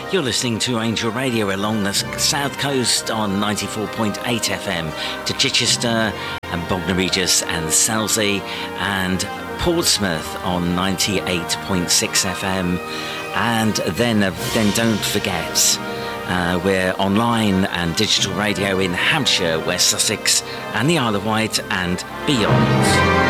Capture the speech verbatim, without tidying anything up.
You're listening to Angel Radio along the south coast on ninety-four point eight F M to Chichester and Bognor Regis and Selsey, and Portsmouth on ninety-eight point six F M. And then, uh, then don't forget, uh, we're online and digital radio in Hampshire, West Sussex and the Isle of Wight and beyond.